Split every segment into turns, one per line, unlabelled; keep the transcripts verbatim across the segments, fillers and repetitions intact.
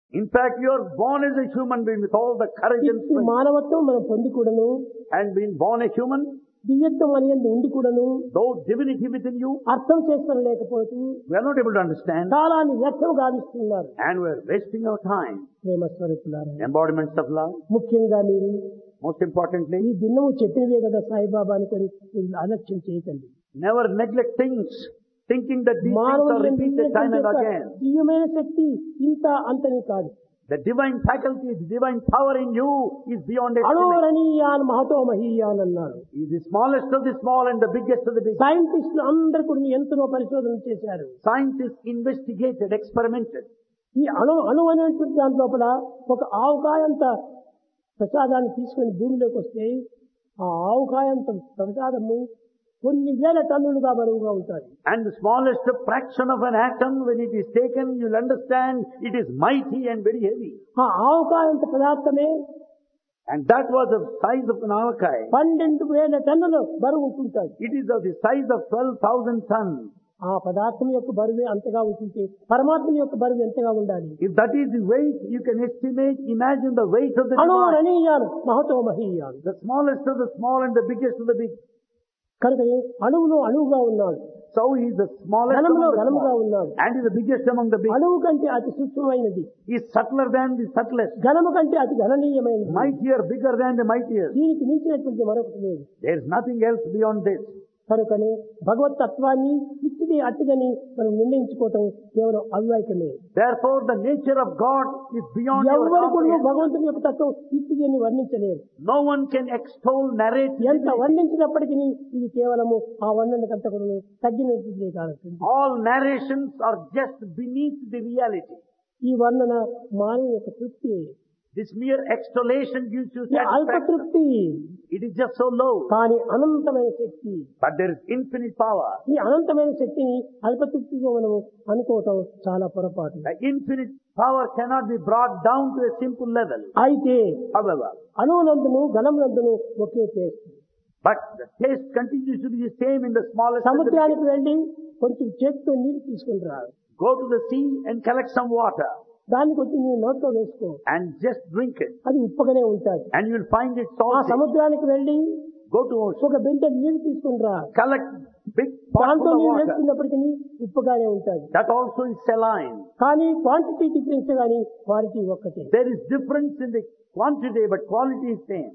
In fact, you are born as a human being with all the courage and
ఈ
strength.
మానవత్వం మనం పొంది కూడాను
And being born a human,
దివ్యత్వం అని ఉండి కూడాను
though divinity within you,
అర్థం చేసుకోలేకపోతూ
we are not able to understand.
కాలాన్ని వ్యర్థం గావిస్తున్నారు.
And we are wasting our time.
ప్రేమ స్వరూపులారా,
Embodiments of love.
ముఖ్యంగా మీరు
Most importantly,
ఈ దినము చెప్పినవే కదా సాయిబాబా అనుకొని మీరు అలక్ష్యం చేయకండి.
never neglect things, thinking that these things are
మానవుని
repeated time and again.
దివ్యమైన శక్తి ఇంత అంతని కాదు.
The divine faculty, the divine power in you is beyond estimate.
అణోరణీయాన్ Mahato మహీయాన్ అన్నారు.
He is the smallest of the small and the biggest of the big.
సైంటిస్టులు అందరూ కూడా ఎంతో పరిశోధన చేశారు.
Scientists investigated, experimented.
ఈ అణు అణు అనేటువంటి దాని లోపల ఒక ఆవుకాయంత ప్రసాదాన్ని తీసుకుని భూమిలోకి వస్తే ఆ ఆవుకాయంత ప్రసాదము కొన్ని వేల టన్నులుగా బరువుగా ఉంటుంది.
And the smallest fraction of an atom, when it is taken, you'll understand it is mighty and very heavy.
ఆ ఆవుకాయంత పదార్థమే
And that was the size of an avakai.
పన్నెండు వేల టన్నులు బరువు ఉంటుంటాయి.
It is of the size of twelve thousand tons.
ఆ పదార్థం యొక్క బరువే అంతగా ఉంటుంటే పరమాత్మ యొక్క బరువు ఎంతగా ఉండాలి?
If that is the weight, you can estimate, imagine the weight of the divine.
అణోరణీయాన్ Mahato మహీయాన్.
The smallest of the small and the biggest of the big.
కనుక అణువులో అణువుగా ఉన్నాడు.
So he is the smallest
ఘనములో
among the
ఘనముగా
small
ఉన్నాడు.
and is the biggest among the big.
అణువు కంటే అతి సూక్ష్మమైనది,
He is subtler than the subtlest,
ఘనము కంటే అతి గణనీయమైనది.
mightier, bigger than the mightiest.
దీనికి మించినటువంటి మరొకటి లేదు.
There is nothing else beyond this.
కనుకనే భగవత్ తత్వాన్ని ఇట్టిది అట్టిదని మనం నిర్ణయించుకోవటం కేవలం అవివేకమే.
Therefore, the nature of God is beyond your
ఎవరు కూడా
comprehension.
భగవంతుని యొక్క తత్వం ఇట్టిది అని వర్ణించలేరు.
No one can extol, narrate.
ఎంత వర్ణించినప్పటికీ ఇది కేవలము ఆ వర్ణనకంత కూడా తగ్గినట్టు కాదు.
All narrations are just beneath the reality.
ఈ వర్ణన మానవ యొక్క తృప్తి,
This mere extolation gives you
ఈ అల్ప
satisfaction.
తృప్తి,
It is just so low.
కానీ అనంతమైన శక్తి.
But there is infinite power.
ఈ అనంతమైన శక్తిని అల్పతృప్తిగా మనం అనుకోవటం చాలా పొరపాటు.
The infinite power cannot be brought down to a simple level.
అయితే
However,
అణువునందును ఘనమునందును okay taste.
but the taste continues to be the same in the smallest. and the
సముద్రానికి
biggest.
వెళ్ళి కొంచెం చేతితో నీరు తీసుకుని రా.
Go to the sea and collect some water
దాన్ని కొంచెం నీవు నోట్లో వేసుకో,
and just drink it.
అది ఉప్పగానే ఉంటుంది.
And you will find it
ఆ
salty.
సముద్రానికి వెళ్ళి
Go to ocean.
ఒక బిందె నీరు తీసుకుని రా.
Collect big pot
దాంట్లో
full of
నీరు
water.
వేసుకున్నప్పటికీ ఉప్పుగానే ఉంటుంది.
That also is saline.
కానీ క్వాంటిటీ డిఫరెన్స్ కానీ క్వాలిటీ ఒక్కటే.
There is difference in the quantity, but quality is same.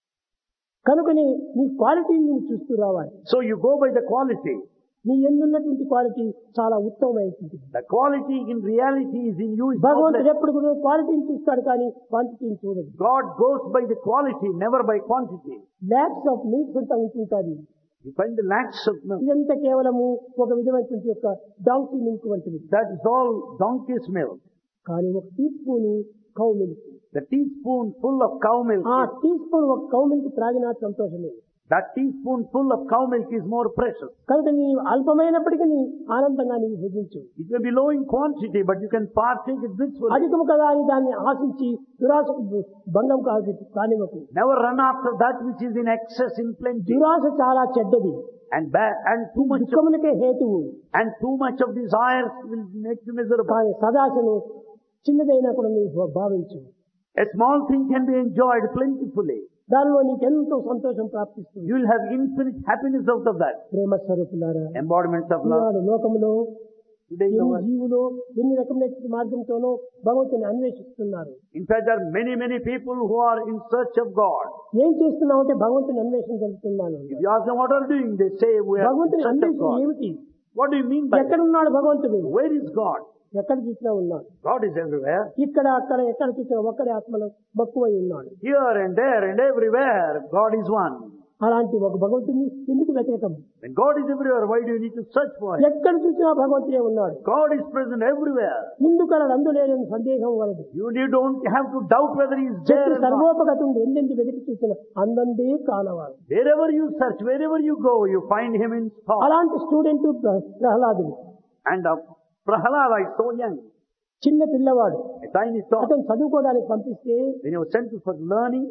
కనుకని నీ క్వాలిటీని నువ్వు చూస్తూ రావాలి.
So you go by the quality.
నీ ఎందున్నటువంటి క్వాలిటీ చాలా ఉత్తమమైనటువంటి.
The quality in reality is in you. Is
భగవంతుడు
not
ఎప్పుడు కూడా క్వాలిటీని చూస్తాడు కానీ క్వాంటిటీని చూడదు.
God goes by the quality, never by quantity.
Lakhs of milk అంతా ఉంటుంటుంది.
You find the lakhs of milk.
ఇదంతా కేవలము ఒక విధమైనటువంటి యొక్క డాంకీ మిల్క్ వంటిది.
That is all donkey's milk.
కానీ ఒక tea spoon cow milk,
The teaspoon full of cow milk.
ఆ టీ స్పూన్ ఒక కౌ మిల్క్ త్రాగినా సంతోషమే.
That teaspoon full of cow milk is more precious.
కనుక నీ అల్పమైనప్పటికీ నీ ఆనందంగా నీవు భుజించు.
It may be low in quantity, but you can partake it blissfully.
అధికము కదా అని దాన్ని ఆశించి దురాశకు భంగం కాదు కానివ్వకు.
Never run after that which is in excess, in plenty.
దురాశ చాలా చెడ్డది,
And bad, and too much of,
దుఃఖములకే హేతువు.
and too much of desires will make you miserable.
కానీ సదాశను చిన్నదైనా కూడా నీవు భావించు.
A small thing can be enjoyed plentifully.
దానిలో నీకు ఎంతో సంతోషం ప్రాప్తిస్తుంది.
You will have infinite happiness out of that.
ప్రేమ స్వరూపులారా,
Embodiments of love.
ఈనాడు లోకములో
Today in the
ఎన్ని
world.
జీవులు ఎన్ని రకమైన మార్గంతోనో భగవంతుని అన్వేషిస్తున్నారు.
In fact, there are many, many people who are in search of God.
ఏం చేస్తున్నావు అంటే భగవంతుని అన్వేషణ జరుగుతున్నాను.
If you ask them what are you doing, they say we are in
భగవంతుని
search of
అన్వేషణ
God.
ఏమిటి?
What do you mean by that?
ఎక్కడున్నాడు భగవంతుడు?
Where is God?
ఎక్కడ చూసినా ఉన్నాడు.
God is everywhere.
ఇక్కడ అక్కడ ఎక్కడ చూసినా ఒక్కడే ఆత్మలో మక్కువై ఉన్నాడు.
Here and there and everywhere, God is one.
అలాంటి ఒక భగవంతుని ఎందుకు వెతకటం?
When God is everywhere, why do you need to search for Him?
ఎక్కడ చూసినా భగవంతుడే ఉన్నాడు.
God is present everywhere.
ఇందుకు అలా అందులేని సందేహం వలదు.
You need- don't have to doubt whether He is there
చెట్టు
or not.
సర్వోపగతుండు ఎందెందు వెతికి చూసిన అందందే కానవాడు.
Wherever you search, wherever you go, you find Him in thought.
అలాంటి స్టూడెంట్ ప్రహ్లాదుడు,
And uh, Prahalada is so young,
చిన్న పిల్లవాడు.
a tiny thought.
అతను చదువుకోవడానికి పంపిస్తే
When he was sent for learning,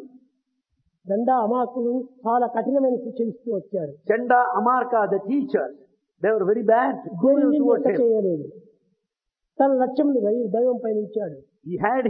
రెండా అమాకులు చాలా కఠినమైన శిక్షలు ఇస్తూ వచ్చారు.
Chanda, Amarka, the teachers, they were very bad, cruel
దేనిని
towards
లెక్క
him.
చేయలేదు. తన లక్ష్యం దైవం పైన ఉంచాడు.
He had